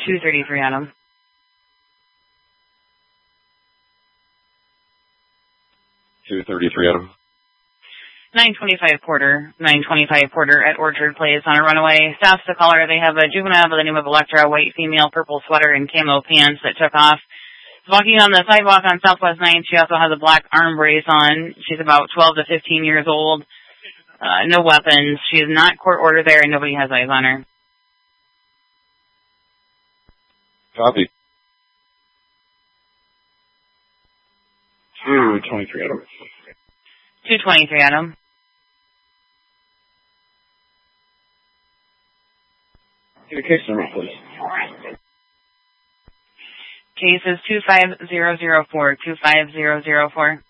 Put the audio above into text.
233 Adam. 233 Adam. 925 Porter at Orchard Place on a runaway. Stops the caller. They have a juvenile by the name of Electra, white female, purple sweater and camo pants that took off. Walking on the sidewalk on Southwest 9th. She also has a black arm brace on. She's about 12 to 15 years old. No weapons. She is not court ordered there, and nobody has eyes on her. Copy. 223 Adam. 223 Adam. Your case number, please. Case is 25004. 25004.